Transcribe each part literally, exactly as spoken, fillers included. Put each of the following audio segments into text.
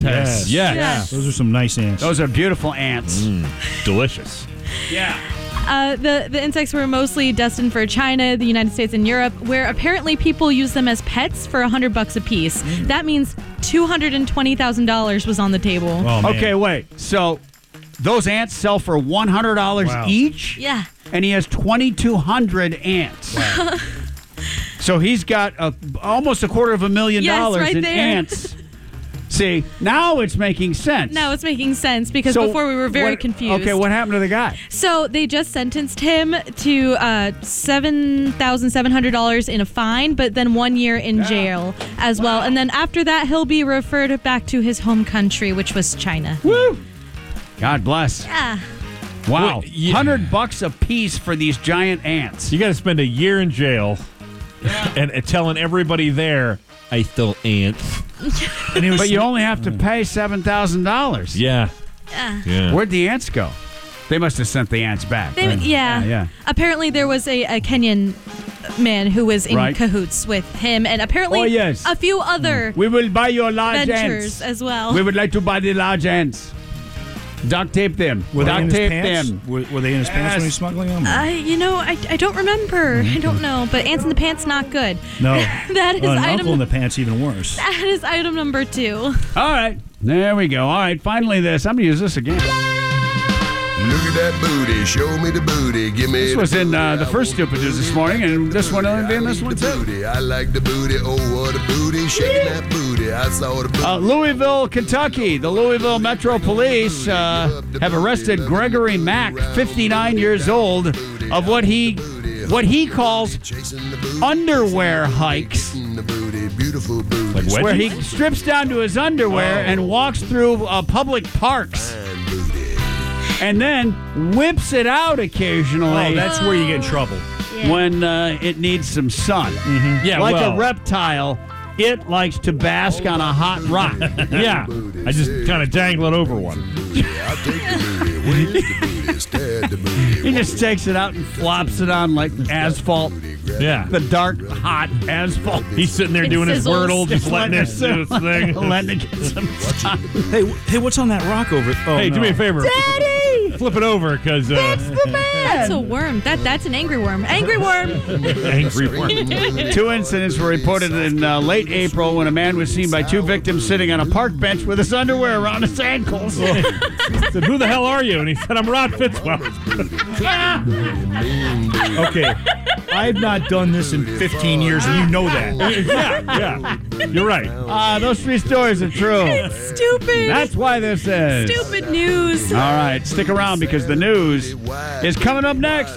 Yes. Yes. Yeah. Those are some nice ants. Those are beautiful ants. Mm, delicious. Yeah. Uh, the, the insects were mostly destined for China, the United States, and Europe, where apparently people use them as pets for one hundred bucks a piece. Mm. That means two hundred twenty thousand dollars was on the table. Oh, okay, wait. So those ants sell for one hundred dollars wow. each? Yeah. And he has twenty-two hundred ants. Wow. So he's got a, almost a quarter of a million yes, dollars right in there. ants. See, now it's making sense. Now it's making sense because so before we were very what, confused. Okay, what happened to the guy? So they just sentenced him to uh, seven thousand seven hundred dollars in a fine, but then one year in yeah. jail as wow. well. And then after that, he'll be referred back to his home country, which was China. Woo! God bless. Yeah. Wow. Well, yeah. one hundred bucks a piece for these giant ants. You got to spend a year in jail yeah. and, and telling everybody there, I stole ants. And was, but you only have to pay seven thousand dollars. Yeah. Yeah. yeah. Where'd the ants go? They must have sent the ants back. They, right? yeah. yeah. Yeah. Apparently there was a, a Kenyan man who was in right. cahoots with him, and apparently oh, yes. a few other we will buy your large ventures ants as well. We would like to buy the large ants. Duct tape them. Were Duct they tape them. Were, were they in his yes. pants when he was smuggling them? Uh, you know, I, I don't remember. Mm-hmm. I don't know. But ants in the pants, not good. No. that is well, an item. uncle in the pants, even worse. That is item number two. All right, there we go. All right, finally this. I'm gonna use this again. Look at that booty, show me the booty, give me This was in uh, the first Stupid News this morning, and this one will be in this one too. Booty. I like the booty, oh what a booty, shaking that booty, I saw the booty. Uh, Louisville, Kentucky. The Louisville Metro Police uh, have arrested Gregory Mack, fifty-nine years old, of what he what he calls underwear hikes. Like where he strips down to his underwear oh. and walks through uh, public parks. And then whips it out occasionally. Oh, that's where you get in trouble. Yeah. When uh, it needs some sun. Mm-hmm. Yeah, like well. a reptile, it likes to bask on a hot rock. Yeah, I just kind of dangle it over one. He just takes it out and flops it on like asphalt. Yeah. The dark, hot asphalt. He's sitting there it doing sizzles. his wordle, just letting it do its thing. Letting it get some sun. Hey, hey, what's on that rock over? Oh, hey, no. do me a favor. Daddy! Flip it over, because... Uh, that's the man! That's a worm. That That's an angry worm. Angry worm! Angry worm. Two incidents were reported in uh, late April when a man was seen by two victims sitting on a park bench with his underwear around his ankles. He said, who the hell are you? And he said, I'm Rod Fitzwell. Okay, I've not done this in fifteen years, and you know that. yeah, yeah. You're right. Ah, uh, those three stories are true. It's stupid. That's why this is. Stupid news. All right, stick around because the news is coming up next.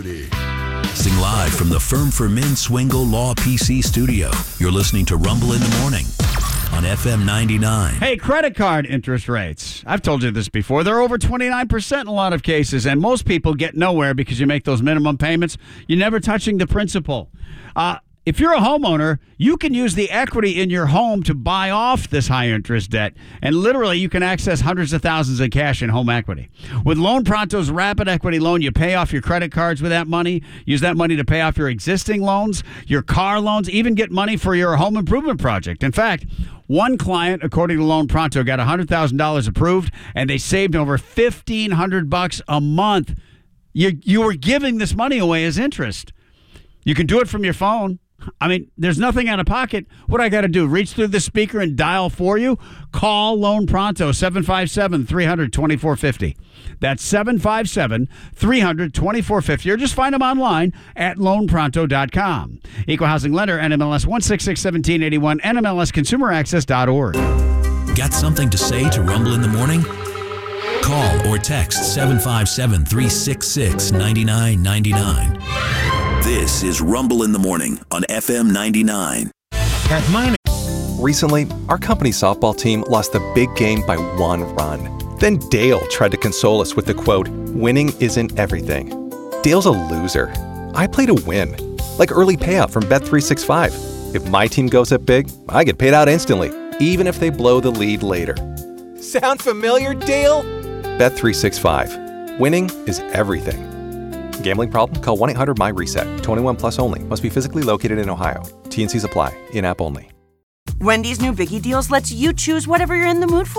Sing live from the Firm for Men Swingle Law P C studio. You're listening to Rumble in the Morning on F M ninety-nine. Hey, credit card interest rates. I've told you this before. They're over twenty-nine percent in a lot of cases, and most people get nowhere because you make those minimum payments. You're never touching the principal. Uh, if you're a homeowner, you can use the equity in your home to buy off this high interest debt, and literally you can access hundreds of thousands of cash in home equity. With Loan Pronto's Rapid Equity Loan, you pay off your credit cards with that money, use that money to pay off your existing loans, your car loans, even get money for your home improvement project. In fact, one client, according to Loan Pronto, got one hundred thousand dollars approved, and they saved over fifteen hundred bucks a month. You, you were giving this money away as interest. You can do it from your phone. I mean, there's nothing out of pocket. What I got to do, reach through the speaker and dial for you? Call Loan Pronto, seven five seven, three hundred, twenty-four fifty. That's seven five seven, three hundred, twenty-four fifty. Or just find them online at loan pronto dot com. Equal Housing Lender, N M L S one six six one seven eight one, N M L S consumer access dot org. Got something to say to Rumble in the Morning? Call or text seven five seven, three six six, nine nine nine nine. This is Rumble in the Morning on F M ninety-nine. At mine. Recently, our company softball team lost the big game by one run. Then Dale tried to console us with the quote, "Winning isn't everything." Dale's a loser. I play to win. Like early payout from Bet three sixty-five. If my team goes up big, I get paid out instantly, even if they blow the lead later. Sound familiar, Dale? Bet three sixty-five. Winning is everything. Gambling problem? Call one eight hundred my reset. twenty-one plus only. Must be physically located in Ohio. T and C's apply. In-app only. Wendy's new Biggie Deals lets you choose whatever you're in the mood for.